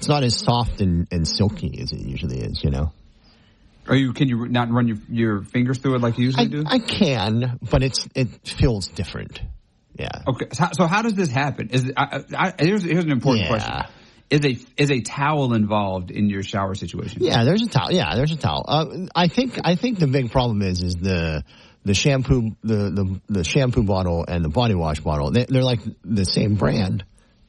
not as soft and silky as it usually is, you know. Can you not run your fingers through it like you usually do? I can, but it feels different. Yeah. Okay. So how does this happen? Here's an important question. Is a towel involved in your shower situation? Yeah, there's a towel. Yeah, there's a towel. I think the big problem is the shampoo, the shampoo bottle and the body wash bottle. They're like the same brand.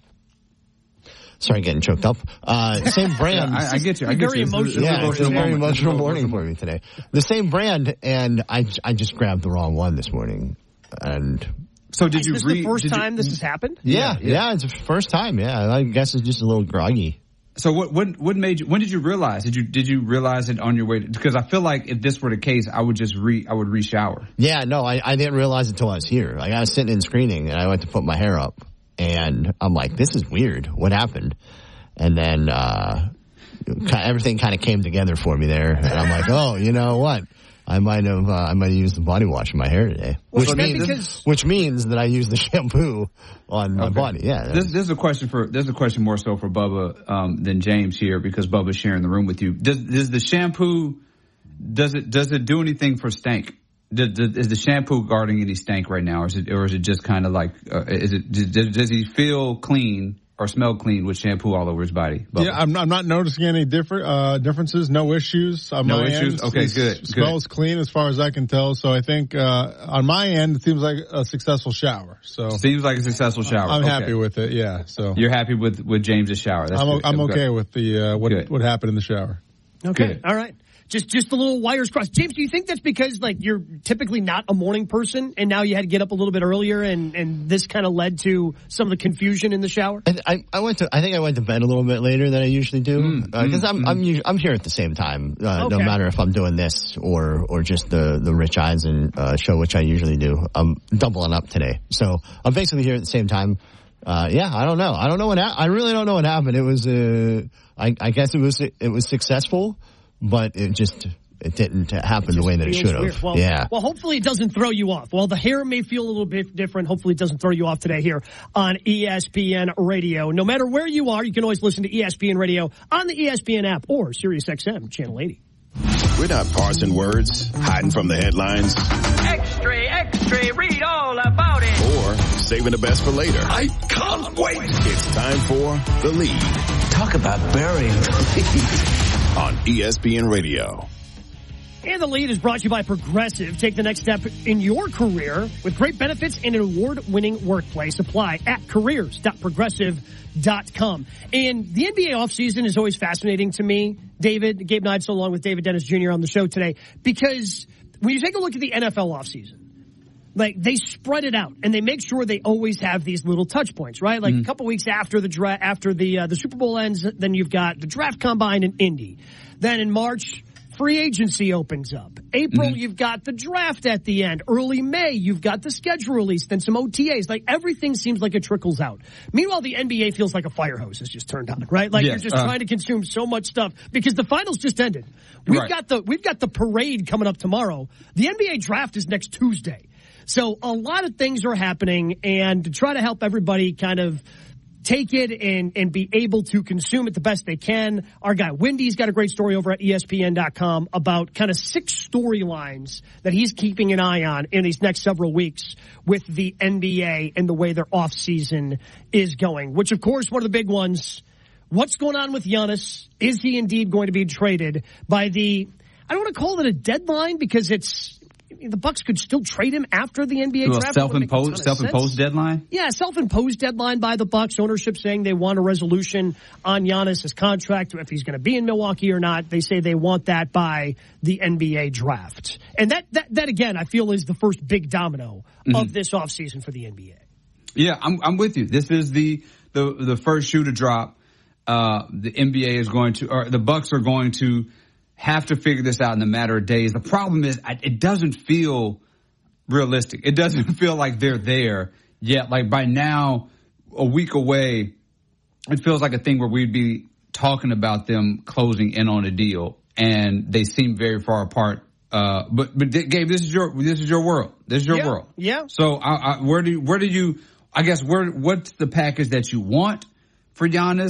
Sorry, getting choked up. Same brand. I get you. Very emotional. Yeah, it's a very emotional morning for me today. The same brand, and I just grabbed the wrong one this morning. And so is this the first time this has happened? Yeah, it's the first time. Yeah, I guess it's just a little groggy. So what made you? When did you realize? Did you realize it on your way? Because I feel like if this were the case, I would just re-shower. Yeah, no, I didn't realize it until I was here. Like I was sitting in screening, and I went to put my hair up. And I'm like, this is weird. What happened? And then everything kind of came together for me there. And I'm like, oh, you know what? I might have used the body wash in my hair today. Which means that I used the shampoo on my body. Yeah. This is a question more so for Bubba than James here, because Bubba's sharing the room with you. Does the shampoo does it do anything for stank? Is the shampoo guarding any stank right now, or is it just kind of like does he feel clean or smell clean with shampoo all over his body? Bubba? Yeah, I'm not noticing any differences. No issues on my end. Okay, good. Smells clean as far as I can tell. So I think on my end it seems like a successful shower. So seems like a successful shower. I'm happy with it. Yeah. So you're happy with James's shower. I'm okay with the what happened in the shower. Okay. Good. All right. Just the little wires crossed. James, do you think that's because like you're typically not a morning person and now you had to get up a little bit earlier and this kind of led to some of the confusion in the shower? I think I went to bed a little bit later than I usually do because I'm here at the same time, no matter if I'm doing this or just the Rich Eisen show, which I usually do. I'm doubling up today, so I'm basically here at the same time. I don't know. I really don't know what happened. It was I guess it was successful. But it didn't happen the way that it should have. Well, hopefully it doesn't throw you off. While the hair may feel a little bit different, hopefully it doesn't throw you off today here on ESPN Radio. No matter where you are, you can always listen to ESPN Radio on the ESPN app or SiriusXM Channel 80. We're not parsing words, hiding from the headlines. Extra, read all about it. Or saving the best for later. I can't wait. It's time for The Lead. Talk about burying the lead. On ESPN Radio. And The Lead is brought to you by Progressive. Take the next step in your career with great benefits and an award-winning workplace. Apply at careers.progressive.com. And the NBA offseason is always fascinating to me, David. Gabe Neitzel along with David Dennis Jr. on the show today. Because when you take a look at the NFL offseason, like they spread it out and they make sure they always have these little touch points, right? Like a couple weeks after the Super Bowl ends, then you've got the draft combine in Indy. Then in March, free agency opens up. April, you've got the draft at the end. Early May, you've got the schedule release, then some OTAs. Like everything seems like it trickles out. Meanwhile, the NBA feels like a fire hose is just turned on, right? Like you're just trying to consume so much stuff because the finals just ended. We've got the parade coming up tomorrow. The NBA draft is next Tuesday. So a lot of things are happening, and to try to help everybody kind of take it and be able to consume it the best they can, our guy Wendy's got a great story over at ESPN.com about kind of 6 storylines that he's keeping an eye on in these next several weeks with the NBA and the way their offseason is going, which, of course, one of the big ones, what's going on with Giannis? Is he indeed going to be traded by I don't want to call it a deadline because the Bucks could still trade him after the NBA draft. Self-imposed deadline? Yeah, self-imposed deadline by the Bucks. Ownership saying they want a resolution on Giannis' contract, if he's going to be in Milwaukee or not. They say they want that by the NBA draft. And that again, I feel is the first big domino of this offseason for the NBA. Yeah, I'm with you. This is the first shoe to drop. The NBA is going to, or the Bucks are going to have to figure this out in a matter of days. The problem is it doesn't feel realistic. It doesn't feel like they're there yet. Like by now, a week away, it feels like a thing where we'd be talking about them closing in on a deal, and they seem very far apart. But Gabe, this is your world. This is your world. Yeah. So what's the package that you want for Giannis?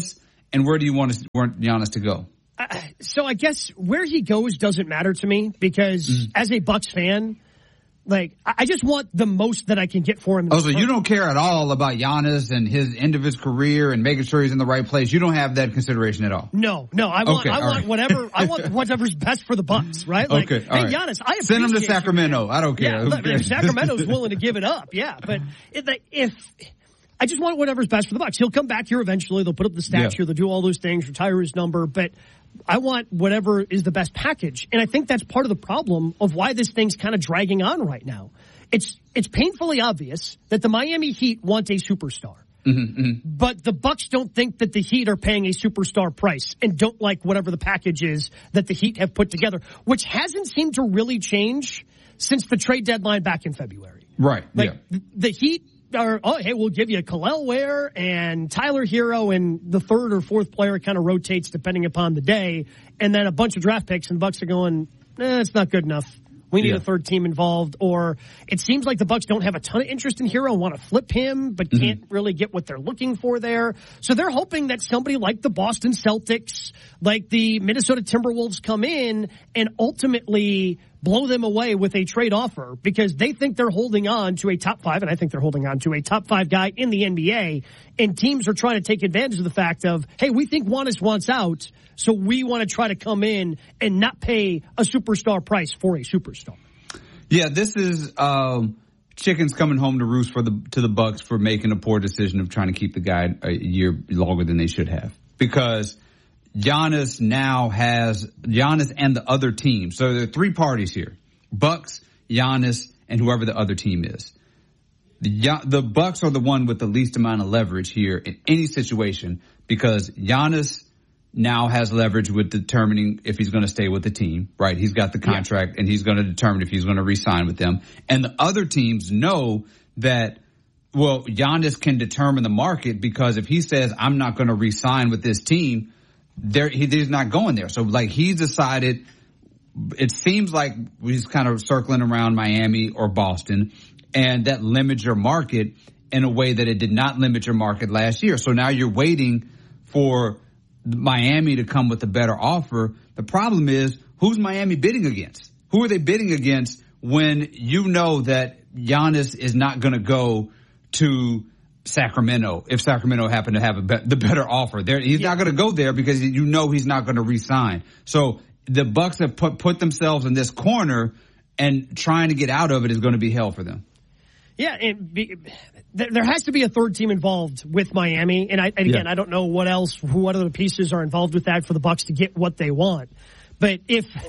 and where do you want Giannis to go? So I guess where he goes doesn't matter to me because as a Bucks fan, like, I just want the most that I can get for him. So you don't care at all about Giannis and his end of his career and making sure he's in the right place. You don't have that consideration at all. No. I want whatever's best for the Bucks, right? Like, okay, hey, Giannis, I send him to Sacramento. I don't care. Yeah, if Sacramento's willing to give it up, yeah. But if I just want whatever's best for the Bucks. He'll come back here eventually. They'll put up the stats here. They'll do all those things, retire his number. But I want whatever is the best package. And I think that's part of the problem of why this thing's kind of dragging on right now. It's painfully obvious that the Miami Heat want a superstar. But the Bucks don't think that the Heat are paying a superstar price and don't like whatever the package is that the Heat have put together, which hasn't seemed to really change since the trade deadline back in February. Right. Like, the Heat are, hey, we'll give you Khalil Ware and Tyler Hero, and the third or fourth player kind of rotates depending upon the day, and then a bunch of draft picks, and the Bucks are going, it's not good enough. We need a third team involved. Or it seems like the Bucks don't have a ton of interest in Hero and want to flip him, but can't really get what they're looking for there. So they're hoping that somebody like the Boston Celtics, like the Minnesota Timberwolves come in and ultimately blow them away with a trade offer because they think they're holding on to a top 5, and I think they're holding on to a top 5 guy in the NBA, and teams are trying to take advantage of the fact of, hey, we think Giannis wants out, so we want to try to come in and not pay a superstar price for a superstar. Yeah, this is chickens coming home to roost to the Bucks for making a poor decision of trying to keep the guy a year longer than they should have. Because Giannis and the other team. So there are 3 parties here. Bucks, Giannis, and whoever the other team is. The Bucks are the one with the least amount of leverage here in any situation because Giannis now has leverage with determining if he's going to stay with the team, right? He's got the contract and he's going to determine if he's going to re-sign with them. And the other teams know that, well, Giannis can determine the market because if he says, I'm not going to re-sign with this team, he's not going there. So, like, he's decided, it seems like he's kind of circling around Miami or Boston, and that limits your market in a way that it did not limit your market last year. So now you're waiting for Miami to come with a better offer. The problem is, who's Miami bidding against? Who are they bidding against when you know that Giannis is not going to go to Sacramento if Sacramento happened to have the better offer? He's not going to go there because you know he's not going to re-sign. So the Bucks have put themselves in this corner, and trying to get out of it is going to be hell for them. Yeah, there has to be a third team involved with Miami, and I don't know what other pieces are involved with that for the Bucks to get what they want. But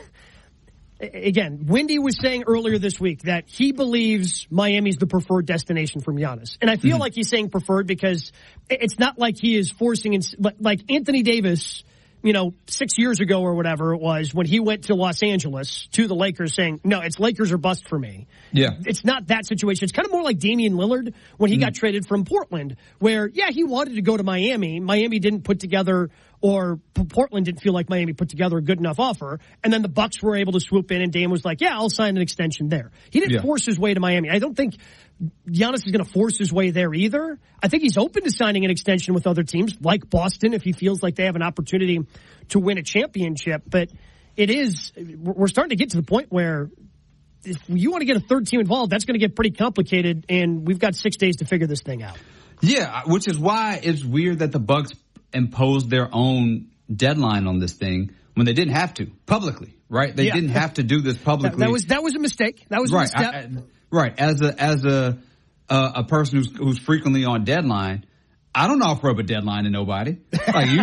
again, Wendy was saying earlier this week that he believes Miami's the preferred destination from Giannis. And I feel like he's saying preferred because it's not like he is forcing, like Anthony Davis, 6 years ago or whatever it was, when he went to Los Angeles to the Lakers saying, no, it's Lakers or bust for me. Yeah. It's not that situation. It's kind of more like Damian Lillard when he got traded from Portland, where, he wanted to go to Miami. Miami didn't put together, or Portland didn't feel like Miami put together a good enough offer. And then the Bucks were able to swoop in, and Dame was like, I'll sign an extension there. He didn't force his way to Miami. I don't think Giannis is going to force his way there either. I think he's open to signing an extension with other teams like Boston if he feels like they have an opportunity to win a championship. But we're starting to get to the point where if you want to get a third team involved, that's going to get pretty complicated, and we've got 6 days to figure this thing out. Yeah, which is why it's weird that the Bucks imposed their own deadline on this thing when they didn't have to publicly, right? They didn't have to do this publicly. That was a mistake. That was a misstep. Right. As a person who's frequently on deadline, I don't offer up a deadline to nobody. Like you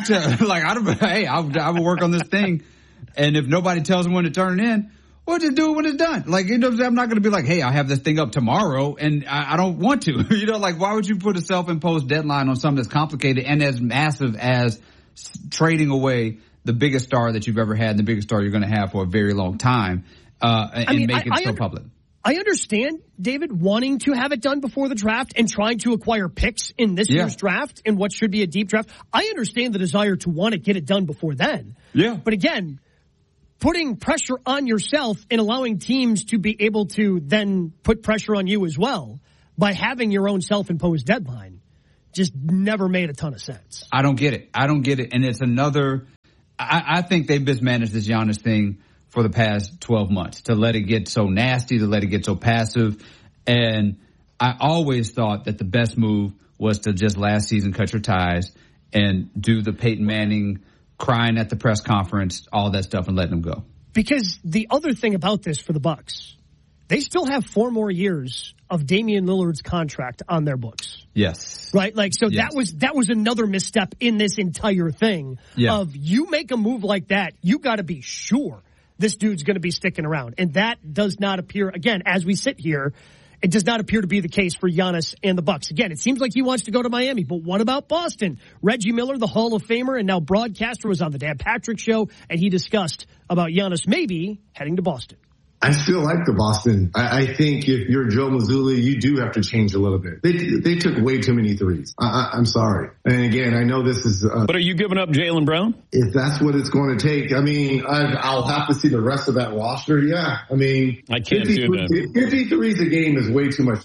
I will work on this thing, and if nobody tells me when to turn it in, well, just do it when it's done. Like, I'm not going to be like, hey, I'll have this thing up tomorrow, and I don't want to. Like, why would you put a self-imposed deadline on something that's complicated and as massive as trading away the biggest star that you've ever had and the biggest star you're going to have for a very long time, and make it so public? I understand, David, wanting to have it done before the draft and trying to acquire picks in this year's draft and what should be a deep draft. I understand the desire to want to get it done before then. Yeah. But again, putting pressure on yourself and allowing teams to be able to then put pressure on you as well by having your own self-imposed deadline just never made a ton of sense. I don't get it. And it's another, I think they've mismanaged this Giannis thing for the past 12 months to let it get so nasty, to let it get so passive. And I always thought that the best move was to just last season cut your ties and do the Peyton Manning crying at the press conference, all that stuff, and letting him go. Because the other thing about this for the Bucks, they still have 4 more years of Damian Lillard's contract on their books. Yes. Right? That was another misstep in this entire thing of you make a move like that, you got to be sure this dude's going to be sticking around. And that does not appear, again, as we sit here, it does not appear to be the case for Giannis and the Bucks. Again, it seems like he wants to go to Miami, but what about Boston? Reggie Miller, the Hall of Famer and now broadcaster, was on the Dan Patrick Show, and he discussed about Giannis maybe heading to Boston. I still like the Boston. I think if you're Joe Mazzulla, you do have to change a little bit. They took way too many threes. I'm sorry. And again, I know this is... but are you giving up Jaylen Brown? If that's what it's going to take. I mean, I'll have to see the rest of that roster. Yeah. I mean... I can't do that. 53s a game is way too much.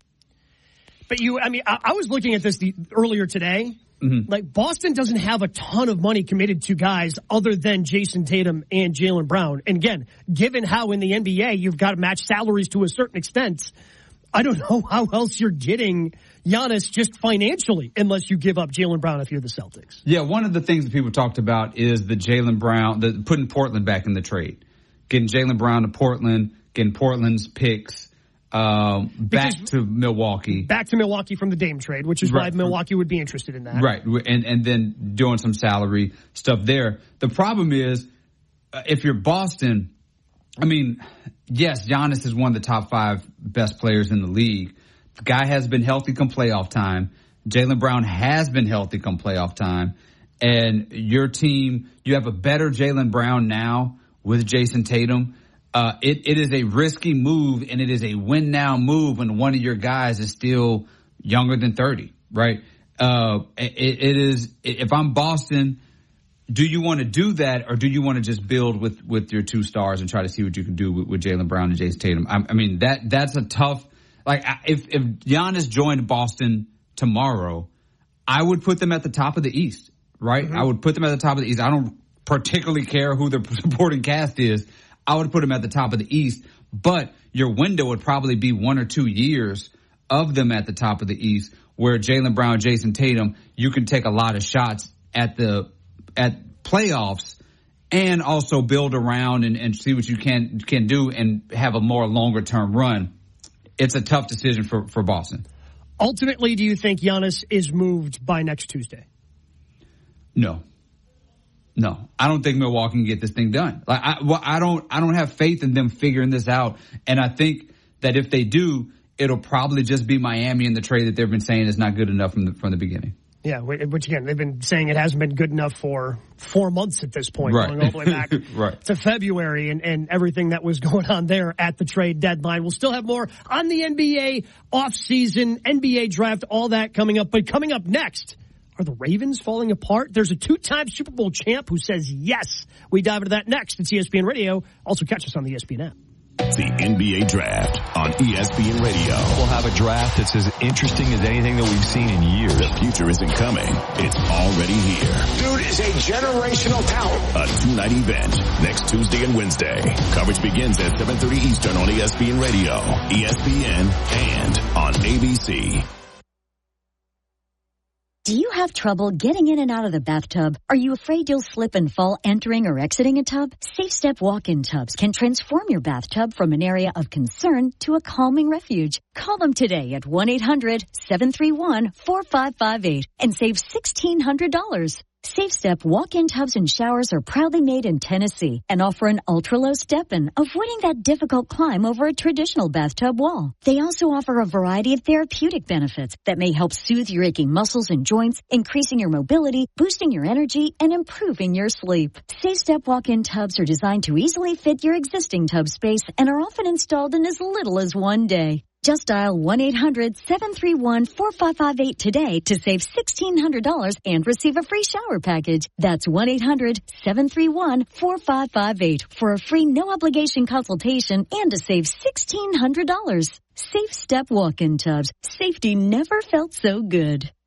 But I was looking at this earlier today. Mm-hmm. Like, Boston doesn't have a ton of money committed to guys other than Jason Tatum and Jaylen Brown. And again, given how in the NBA you've got to match salaries to a certain extent, I don't know how else you're getting Giannis just financially unless you give up Jaylen Brown if you're the Celtics. Yeah, one of the things that people talked about is the Jaylen Brown, putting Portland back in the trade. Getting Jaylen Brown to Portland, getting Portland's picks. Back to Milwaukee from the Dame trade, which is why Milwaukee would be interested in that. Right. And then doing some salary stuff there. The problem is, if you're Boston, I mean, yes, Giannis is one of the top 5 best players in the league. The guy has been healthy come playoff time. Jaylen Brown has been healthy come playoff time. And your team, you have a better Jaylen Brown now with Jason Tatum. It is a risky move, and it is a win now move when one of your guys is still younger than 30, right? It is, if I'm Boston, do you want to do that, or do you want to just build with your 2 stars and try to see what you can do with Jaylen Brown and Jason Tatum? I mean, that's a tough, like, if Giannis joined Boston tomorrow, I would put them at the top of the East, right? Mm-hmm. I would put them at the top of the East. I don't particularly care who their supporting cast is. I would put them at the top of the East, but your window would probably be 1 or 2 years of them at the top of the East, where Jaylen Brown, Jason Tatum, you can take a lot of shots at playoffs and also build around and see what you can do and have a more longer term run. It's a tough decision for Boston. Ultimately, do you think Giannis is moved by next Tuesday? No, I don't think Milwaukee can get this thing done. Like, I don't have faith in them figuring this out. And I think that if they do, it'll probably just be Miami in the trade that they've been saying is not good enough from the beginning. Yeah, which again, they've been saying it hasn't been good enough for 4 months at this point, right. Going all the way back to February and everything that was going on there at the trade deadline. We'll still have more on the NBA offseason, NBA draft, all that coming up. But coming up next, are the Ravens falling apart? There's a 2-time Super Bowl champ who says yes. We dive into that next. It's ESPN Radio. Also catch us on the ESPN app. The NBA Draft on ESPN Radio. We'll have a draft that's as interesting as anything that we've seen in years. The future isn't coming. It's already here. Dude is a generational talent. A 2-night event next Tuesday and Wednesday. Coverage begins at 7:30 Eastern on ESPN Radio, ESPN, and on ABC. Do you have trouble getting in and out of the bathtub? Are you afraid you'll slip and fall entering or exiting a tub? Safe Step walk-in tubs can transform your bathtub from an area of concern to a calming refuge. Call them today at 1-800-731-4558 and save $1,600. Safe Step walk-in tubs and showers are proudly made in Tennessee and offer an ultra-low step-in, avoiding that difficult climb over a traditional bathtub wall. They also offer a variety of therapeutic benefits that may help soothe your aching muscles and joints, increasing your mobility, boosting your energy, and improving your sleep. Safe Step walk-in tubs are designed to easily fit your existing tub space and are often installed in as little as 1 day. Just dial 1-800-731-4558 today to save $1,600 and receive a free shower package. That's 1-800-731-4558 for a free no-obligation consultation and to save $1,600. Safe Step walk-in tubs. Safety never felt so good.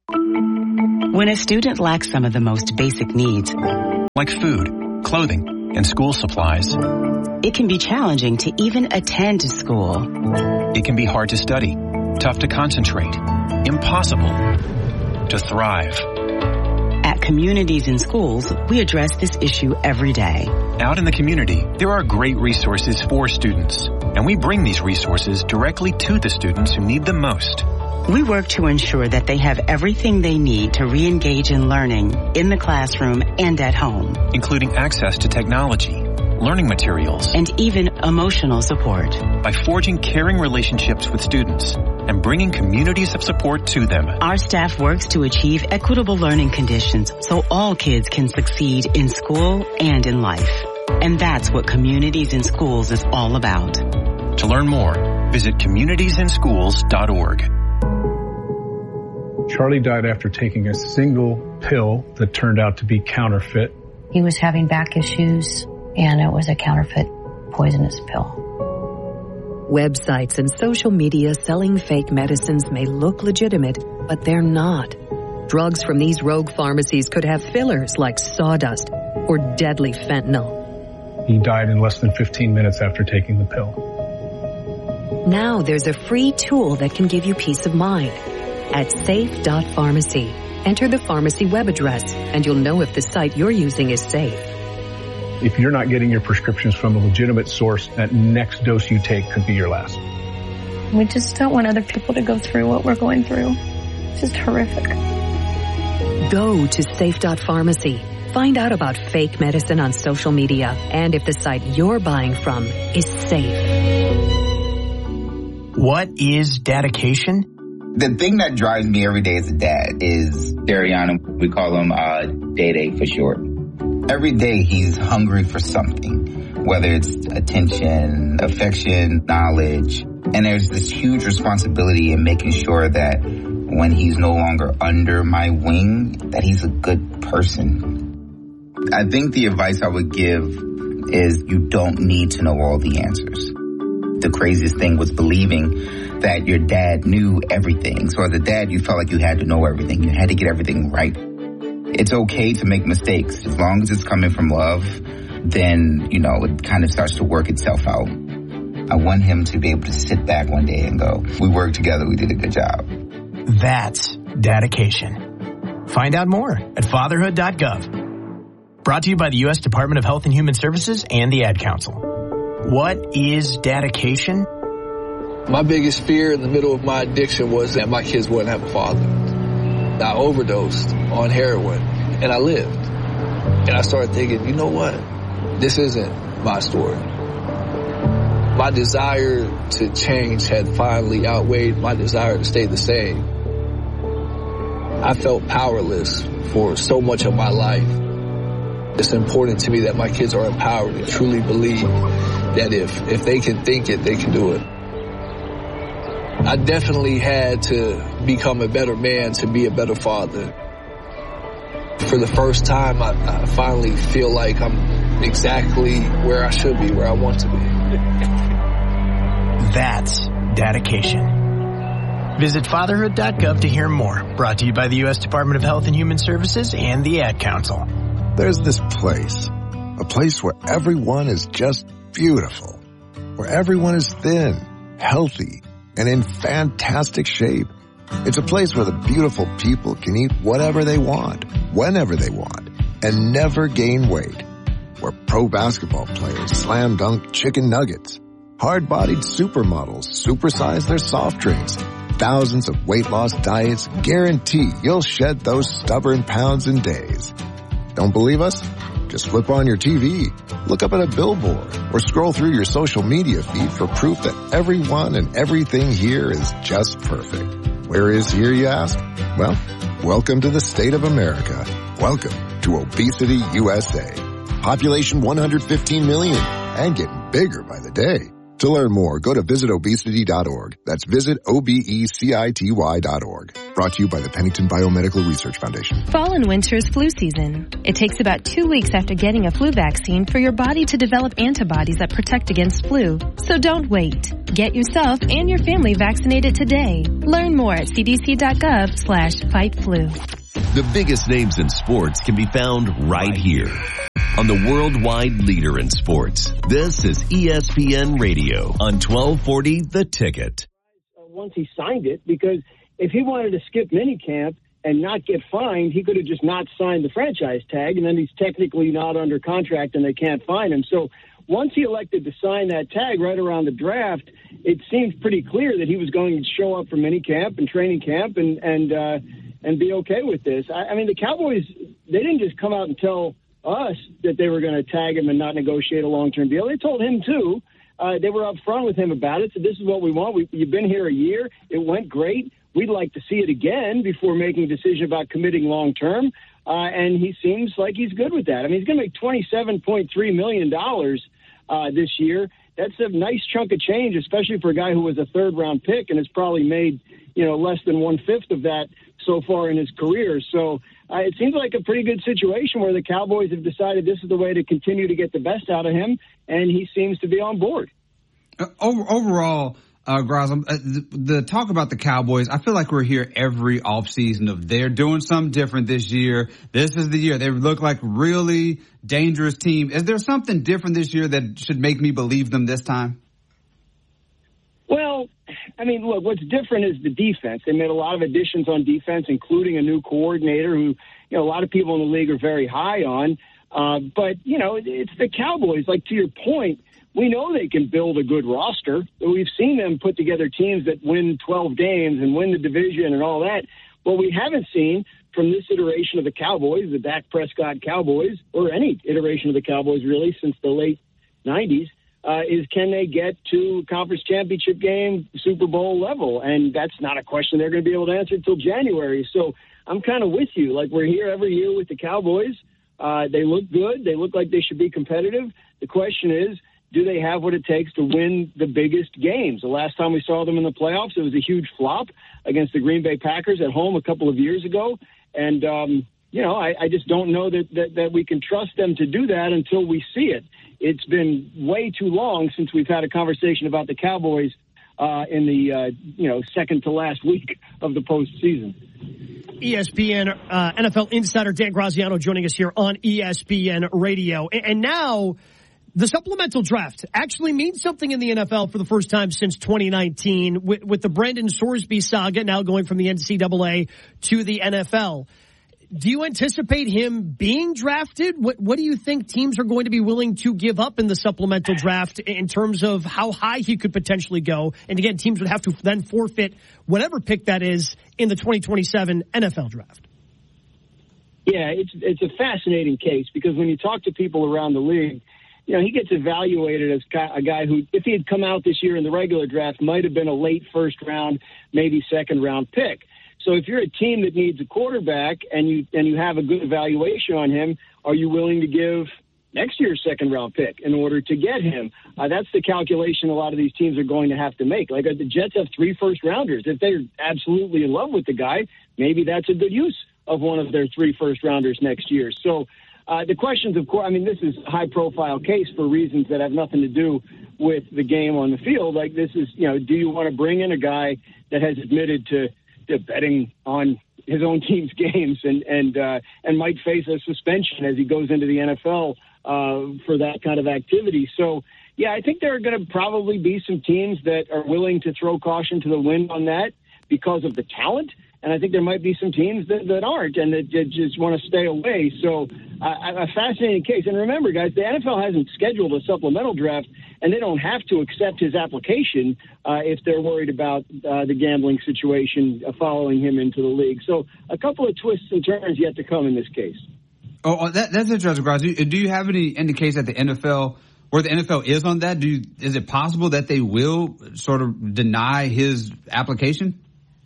When a student lacks some of the most basic needs, like food, clothing, and school supplies, it can be challenging to even attend school. It can be hard to study, tough to concentrate, impossible to thrive. At Communities in Schools, we address this issue every day. Out in the community, there are great resources for students, and we bring these resources directly to the students who need them most. We work to ensure that they have everything they need to re-engage in learning in the classroom and at home, including access to technology, learning materials, and even emotional support. By forging caring relationships with students and bringing communities of support to them, our staff works to achieve equitable learning conditions so all kids can succeed in school and in life. And that's what Communities in Schools is all about. To learn more, visit communitiesinschools.org. Charlie died after taking a single pill that turned out to be counterfeit. He was having back issues, and it was a counterfeit poisonous pill. Websites and social media selling fake medicines may look legitimate, but they're not. Drugs from these rogue pharmacies could have fillers like sawdust or deadly fentanyl. He died in less than 15 minutes after taking the pill. Now there's a free tool that can give you peace of mind. At safe.pharmacy, enter the pharmacy web address, and you'll know if the site you're using is safe. If you're not getting your prescriptions from a legitimate source, that next dose you take could be your last. We just don't want other people to go through what we're going through. It's just horrific. Go to safe.pharmacy. Find out about fake medicine on social media and if the site you're buying from is safe. What is dedication? The thing that drives me every day as a dad is Dariana. We call him Day-Day for short. Every day he's hungry for something, whether it's attention, affection, knowledge. And there's this huge responsibility in making sure that when he's no longer under my wing, that he's a good person. I think the advice I would give is you don't need to know all the answers. The craziest thing was believing that your dad knew everything. So as a dad, you felt like you had to know everything. You had to get everything right. It's okay to make mistakes. As long as it's coming from love, then, it kind of starts to work itself out. I want him to be able to sit back one day and go, we worked together, we did a good job. That's dedication. Find out more at fatherhood.gov. Brought to you by the U.S. Department of Health and Human Services and the Ad Council. What is dedication? My biggest fear in the middle of my addiction was that my kids wouldn't have a father. I overdosed on heroin, and I lived. And I started thinking, you know what? This isn't my story. My desire to change had finally outweighed my desire to stay the same. I felt powerless for so much of my life. It's important to me that my kids are empowered and truly believe that if they can think it, they can do it. I definitely had to become a better man to be a better father. For the first time, I finally feel like I'm exactly where I should be, where I want to be. That's dedication. Visit fatherhood.gov to hear more. Brought to you by the U.S. Department of Health and Human Services and the Ad Council. There's this place, a place where everyone is just beautiful, where everyone is thin, healthy, and in fantastic shape. It's a place where the beautiful people can eat whatever they want, whenever they want, and never gain weight. Where pro basketball players slam dunk chicken nuggets, hard-bodied supermodels supersize their soft drinks. Thousands of weight loss diets guarantee you'll shed those stubborn pounds in days. Don't believe us? Just flip on your TV, look up at a billboard, or scroll through your social media feed for proof that everyone and everything here is just perfect. Where is here, you ask? Well, welcome to the state of America. Welcome to Obesity USA. Population 115 million and getting bigger by the day. To learn more, go to visitobesity.org. That's visitobecity.org. Brought to you by the Pennington Biomedical Research Foundation. Fall and winter is flu season. It takes about 2 weeks after getting a flu vaccine for your body to develop antibodies that protect against flu. So don't wait. Get yourself and your family vaccinated today. Learn more at cdc.gov/fightflu. The biggest names in sports can be found right here on the worldwide leader in sports. This is ESPN Radio on 1240 The Ticket. Once he signed it, because if he wanted to skip minicamp and not get fined, he could have just not signed the franchise tag, and then he's technically not under contract and they can't fine him. So once he elected to sign that tag right around the draft, it seemed pretty clear that he was going to show up for minicamp and training camp and be okay with this. I mean, the Cowboys, they didn't just come out and tell us that they were going to tag him and not negotiate a long-term deal. They told him, too. They were up front with him about it, so this is what we want. You've been here a year. It went great. We'd like to see it again before making a decision about committing long-term, and he seems like he's good with that. I mean, he's going to make $27.3 million this year. That's a nice chunk of change, especially for a guy who was a third-round pick and has probably made, less than one-fifth of that so far in his career. So it seems like a pretty good situation where the Cowboys have decided this is the way to continue to get the best out of him, and he seems to be on board. Overall, Graz, the talk about the Cowboys, I feel like we're here every offseason of they're doing something different this year. This is the year. They look like really dangerous team. Is there something different this year that should make me believe them this time? Well, I mean, look, what's different is the defense. They made a lot of additions on defense, including a new coordinator who, a lot of people in the league are very high on. But, it's the Cowboys. Like, to your point, we know they can build a good roster. We've seen them put together teams that win 12 games and win the division and all that. What we haven't seen from this iteration of the Cowboys, the Dak Prescott Cowboys, or any iteration of the Cowboys really since the late 90s, is can they get to conference championship game, Super Bowl level? And that's not a question they're going to be able to answer until January. So I'm kind of with you. Like, we're here every year with the Cowboys. They look good. They look like they should be competitive. The question is, do they have what it takes to win the biggest games? The last time we saw them in the playoffs, it was a huge flop against the Green Bay Packers at home a couple of years ago. And, I just don't know that we can trust them to do that until we see it. It's been way too long since we've had a conversation about the Cowboys in the, second to last week of the postseason. ESPN NFL insider Dan Graziano joining us here on ESPN Radio. And now the supplemental draft actually means something in the NFL for the first time since 2019 with the Brandon Sorsby saga now going from the NCAA to the NFL. Do you anticipate him being drafted? What do you think teams are going to be willing to give up in the supplemental draft in terms of how high he could potentially go? And again, teams would have to then forfeit whatever pick that is in the 2027 NFL draft. Yeah, it's a fascinating case because when you talk to people around the league, he gets evaluated as a guy who, if he had come out this year in the regular draft, might have been a late first round, maybe second round pick. So if you're a team that needs a quarterback and you have a good evaluation on him, are you willing to give next year's second round pick in order to get him? That's the calculation a lot of these teams are going to have to make. Like the Jets have 3 first rounders. If they're absolutely in love with the guy, maybe that's a good use of one of their 3 first rounders next year. So the questions, of course, this is a high profile case for reasons that have nothing to do with the game on the field. Like this is, do you want to bring in a guy that has admitted to betting on his own team's games and might face a suspension as he goes into the NFL for that kind of activity. So, yeah, I think there are going to probably be some teams that are willing to throw caution to the wind on that because of the talent. And I think there might be some teams that aren't and that just want to stay away. So a fascinating case. And remember, guys, the NFL hasn't scheduled a supplemental draft, and they don't have to accept his application if they're worried about the gambling situation following him into the league. So a couple of twists and turns yet to come in this case. Oh, that's interesting, Graz. Do you have any indication that the NFL, where the NFL is on that? Is it possible that they will sort of deny his application?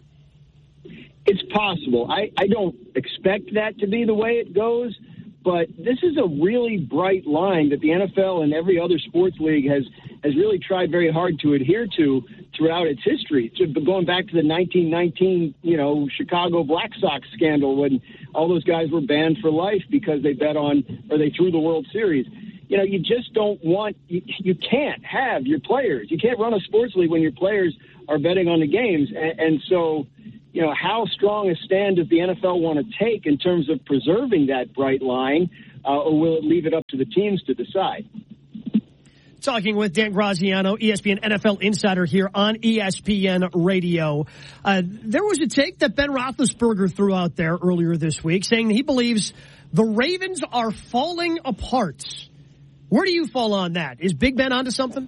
It's possible. I don't expect that to be the way it goes, but this is a really bright line that the NFL and every other sports league has really tried very hard to adhere to throughout its history. Going back to the 1919, Chicago Black Sox scandal when all those guys were banned for life because they bet on or they threw the World Series. you just don't want, you can't have your players. You can't run a sports league when your players are betting on the games. And so, how strong a stand does the NFL want to take in terms of preserving that bright line, or will it leave it up to the teams to decide? Talking with Dan Graziano, ESPN NFL insider here on ESPN Radio. There was a take that Ben Roethlisberger threw out there earlier this week saying he believes the Ravens are falling apart. Where do you fall on that? Is Big Ben onto something?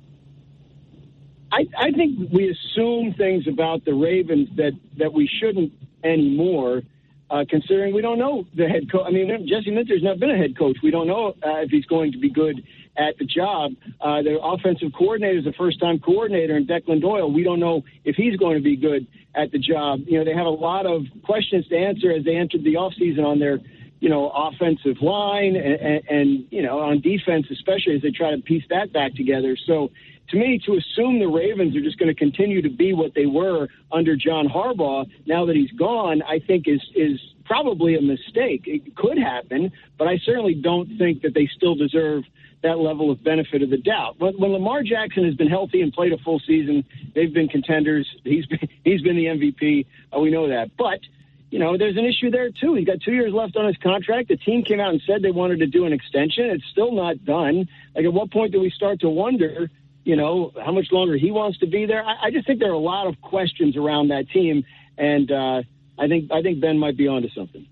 I think we assume things about the Ravens that we shouldn't anymore, considering we don't know the head coach. I mean, Jesse Minter's not been a head coach. We don't know if he's going to be good at the job. The offensive coordinator is a first-time coordinator in Declan Doyle. We don't know if he's going to be good at the job. They have a lot of questions to answer as they entered the offseason on their offensive line and on defense, especially as they try to piece that back together. So to me, to assume the Ravens are just going to continue to be what they were under John Harbaugh now that he's gone, I think is probably a mistake. It could happen, but I certainly don't think that they still deserve that level of benefit of the doubt. When Lamar Jackson has been healthy and played a full season, they've been contenders. He's been the MVP. We know that. But there's an issue there, too. He's got 2 years left on his contract. The team came out and said they wanted to do an extension. It's still not done. Like, at what point do we start to wonder, how much longer he wants to be there? I just think there are a lot of questions around that team, and I think Ben might be onto something.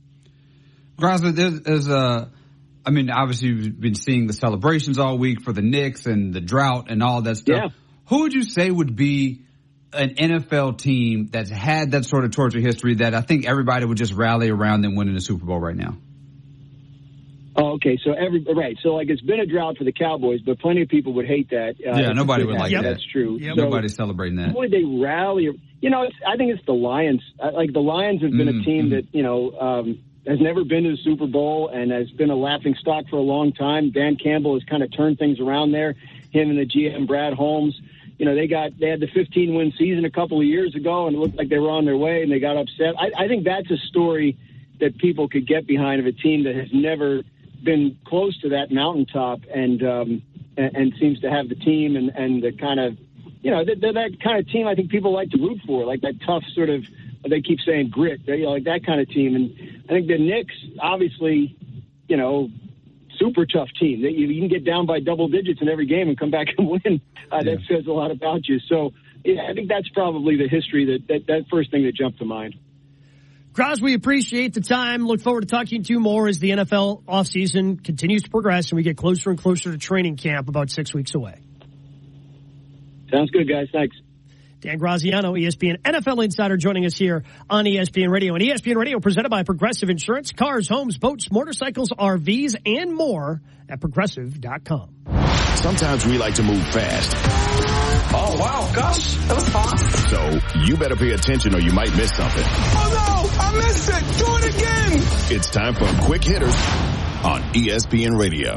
Graziano, obviously you've been seeing the celebrations all week for the Knicks and the drought and all that stuff. Yeah. Who would you say would be an NFL team that's had that sort of torture history that I think everybody would just rally around them winning the Super Bowl right now? Oh, okay. So it's been a drought for the Cowboys, but plenty of people would hate that. Nobody would like that. That's true. Yep. So, nobody's celebrating that. Would they rally? I think it's the Lions. The Lions have been a team that, has never been to the Super Bowl and has been a laughing stock for a long time. Dan Campbell has kind of turned things around there. Him and the GM, Brad Holmes. They had the 15-win season a couple of years ago, and it looked like they were on their way, and they got upset. I think that's a story that people could get behind of a team that has never been close to that mountaintop and seems to have the team and the kind of, they're that kind of team I think people like to root for, like that tough sort of, they keep saying grit, like that kind of team. And I think the Knicks, obviously, super tough team. You can get down by double digits in every game and come back and win. That says a lot about you. So, I think that's probably the history that first thing that jumped to mind. Graz, we appreciate the time. Look forward to talking to you more as the NFL offseason continues to progress and we get closer and closer to training camp about 6 weeks away. Sounds good, guys. Thanks. Dan Graziano, ESPN NFL insider, joining us here on ESPN Radio. And ESPN Radio presented by Progressive Insurance. Cars, homes, boats, motorcycles, RVs, and more at Progressive.com. Sometimes we like to move fast. Oh, wow, gosh, that was fast. So you better pay attention or you might miss something. Oh, no, I missed it. Do it again. It's time for Quick Hitters on ESPN Radio.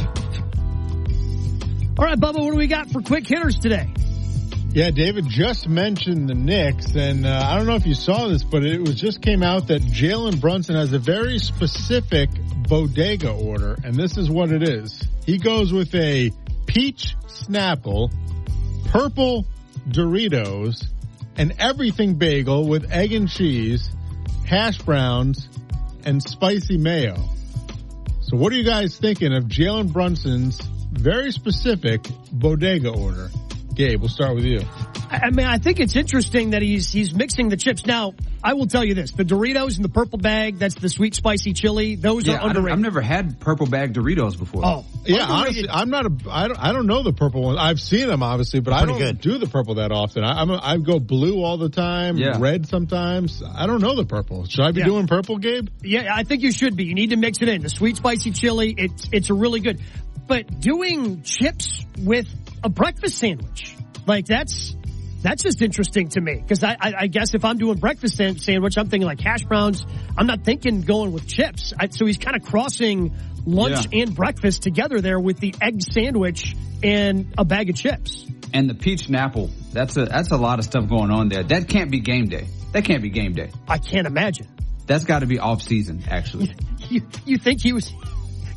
All right, Bubba, what do we got for Quick Hitters today? Yeah, David just mentioned the Knicks, and I don't know if you saw this, but it just came out that Jalen Brunson has a very specific bodega order, and this is what it is. He goes with a peach Snapple, purple Doritos, an everything bagel with egg and cheese, hash browns, and spicy mayo. So what are you guys thinking of Jalen Brunson's very specific bodega order? Gabe, we'll start with you. I think it's interesting that he's mixing the chips. Now, I will tell you this. The Doritos in the purple bag, that's the sweet spicy chili. Those are underrated. I've never had purple bag Doritos before. Oh. Yeah, honestly, I don't know the purple one. I've seen them, obviously, but I don't do the purple that often. I go blue all the time, red sometimes. I don't know the purple. Should I be doing purple, Gabe? Yeah, I think you should be. You need to mix it in. The sweet spicy chili, it's a really good. But doing chips with a breakfast sandwich, like that's just interesting to me. Because I guess if I'm doing breakfast sandwich, I'm thinking like hash browns. I'm not thinking going with chips. So he's kind of crossing lunch and breakfast together there with the egg sandwich and a bag of chips. And the peach Snapple. That's a lot of stuff going on there. That can't be game day. That can't be game day. I can't imagine. That's got to be off season, actually. You think he was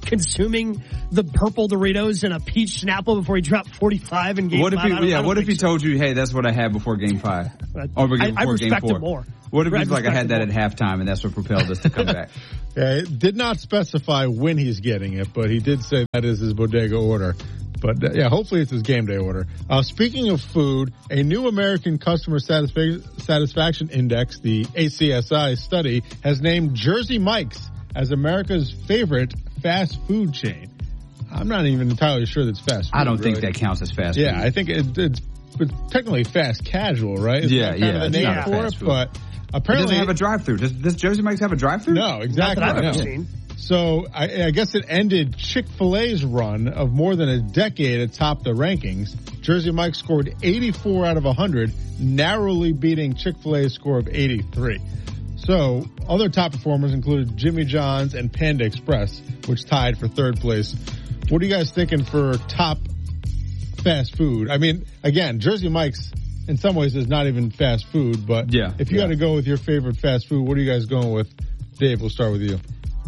consuming the purple Doritos and a peach Snapple before he dropped 45 in Game 5. What if he told you, hey, that's what I had before Game 5? Or before I respect Game 4? him more. What if he's like, I had that at halftime, and that's what propelled us to come back? Yeah, it did not specify when he's getting it, but he did say that is his bodega order. But hopefully it's his game day order. Speaking of food, a new American Customer Satisfaction Index, the ACSI study, has named Jersey Mike's as America's favorite fast food chain. I'm not even entirely sure that's fast food. I don't think that counts as fast food. Yeah, I think it's technically fast casual, right? It's kind of the name for it, but apparently it doesn't have a drive-through. Does Jersey Mike's have a drive-through? No, exactly. Not that I've ever seen. So I guess it ended Chick-fil-A's run of more than a decade atop the rankings. Jersey Mike's scored 84 out of 100, narrowly beating Chick-fil-A's score of 83. So other top performers included Jimmy John's and Panda Express, which tied for third place. What are you guys thinking for top fast food? I mean, again, Jersey Mike's in some ways is not even fast food, but if you had to go with your favorite fast food, what are you guys going with? Dave, we'll start with you.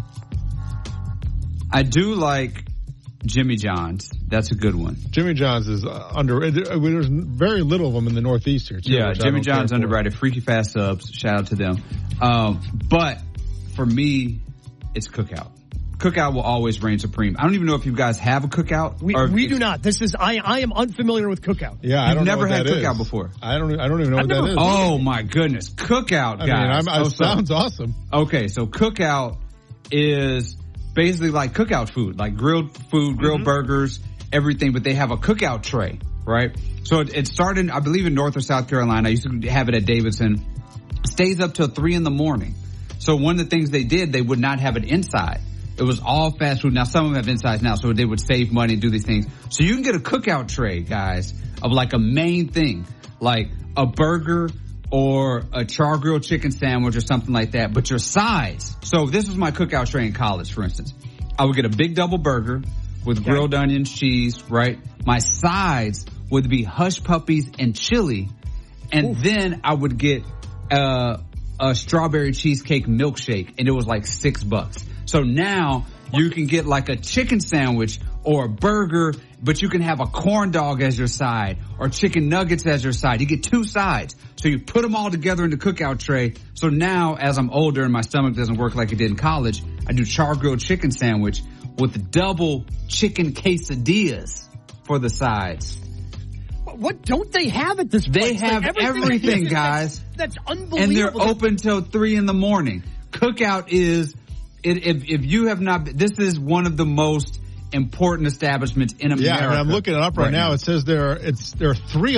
I do like Jimmy John's. That's a good one. Jimmy John's is underrated. There's very little of them in the Northeast here, too. Yeah, Jimmy John's underrated. Freaky Fast Subs. Shout out to them. But for me, it's Cookout. Cookout will always reign supreme. I don't even know if you guys have a Cookout. We do not. I am unfamiliar with Cookout. Yeah, I don't know never what had that Cookout is. before. I don't even know what that is. Oh my goodness, Cookout, guys! Sounds awesome. Okay, so Cookout is basically like cookout food, like grilled food, grilled burgers, everything, but they have a cookout tray, right? So it started, I believe, in North or South Carolina. I used to have it at Davidson. Stays up till 3 a.m. So one of the things they did, they would not have it inside. It was all fast food. Now, some of them have insides now, so they would save money and do these things. So you can get a cookout tray, guys, of like a main thing, like a burger or a char grilled chicken sandwich or something like that, but your sides. So this was my cookout tray in college, for instance. I would get a big double burger with grilled onions, cheese, right? My sides would be hush puppies and chili. And then I would get a strawberry cheesecake milkshake, and it was like $6. So now you can get like a chicken sandwich or a burger, but you can have a corn dog as your side or chicken nuggets as your side. You get 2 sides. So you put them all together in the cookout tray. So now as I'm older and my stomach doesn't work like it did in college, I do char grilled chicken sandwich with double chicken quesadillas for the sides. What don't they have at this place? They have everything, guys. That's unbelievable. And they're open till 3 a.m. Cookout is, if you have not, this is one of the most important establishments in America. Yeah, and I'm looking it up right now. It says there are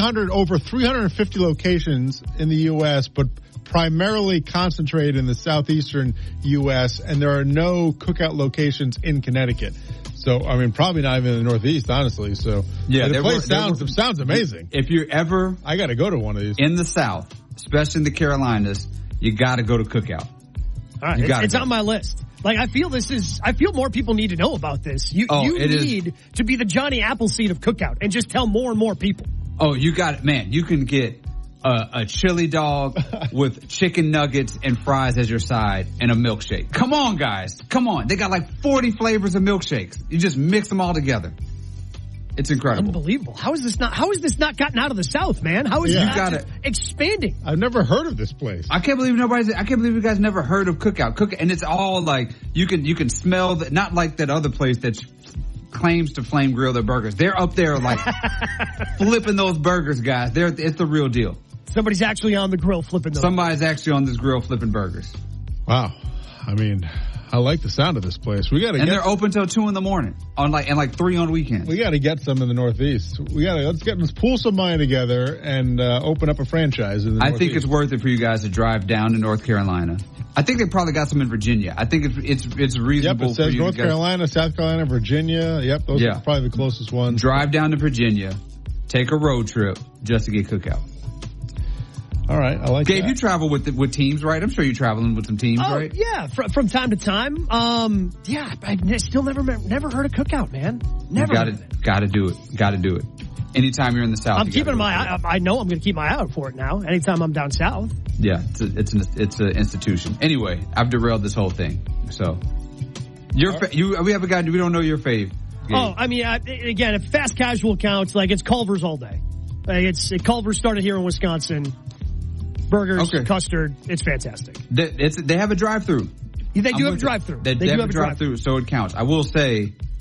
350 locations in the U.S., but primarily concentrated in the southeastern U.S., and there are no Cookout locations in Connecticut. So, I mean, probably not even in the Northeast, honestly. So, yeah, the place sounds amazing. If you're ever, I got to go to one of these in the South, especially in the Carolinas. You got to go to Cookout. All right, it's on my list. Like, I feel more people need to know about this. You need to be the Johnny Appleseed of Cookout and just tell more and more people. Oh, you got it, man. You can get a chili dog with chicken nuggets and fries as your side and a milkshake. Come on, guys. Come on. They got like 40 flavors of milkshakes. You just mix them all together. It's incredible. Unbelievable. How is this not gotten out of the South, man? How is it expanding? I've never heard of this place. I can't believe you guys never heard of Cookout. And it's all like, you can smell that, not like that other place that claims to flame grill their burgers. They're up there like flipping those burgers, guys. It's the real deal. Somebody's actually on the grill flipping those. Somebody's actually on this grill flipping burgers. Wow. I mean, I like the sound of this place. They're open till 2 a.m. and like 3 on weekends. We got to get some in the Northeast. Let's pool some money together and open up a franchise in the Northeast. I think it's worth it for you guys to drive down to North Carolina. I think they probably got some in Virginia. I think it's reasonable. Yep, it says North Carolina, South Carolina, Virginia. Yep, those are probably the closest ones. Drive down to Virginia, take a road trip just to get Cookout. All right, I like Gabe, that. you travel with teams, right? I'm sure you're traveling with some teams, right? Yeah, from time to time. I still never heard of Cookout, man. Never. Got to do it. Anytime you're in the South, I'm keeping my eye. I know I'm going to keep my eye out for it now. Anytime I'm down south. Yeah, it's an institution. Anyway, I've derailed this whole thing. So We have a guy. We don't know your fave. Gabe. Oh, I mean, again, if fast casual counts, like it's Culver's all day. Like Culver's started here in Wisconsin. Burgers, custard, it's fantastic. They have a drive-through. They do have a drive-through. They do have a drive-through, so it counts. I will say,